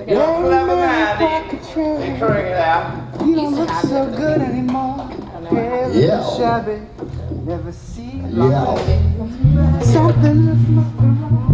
clever man. He's throwing it out. You don't look so good anymore. Yeah. Shabby. Never see Yeah. something that's not wrong.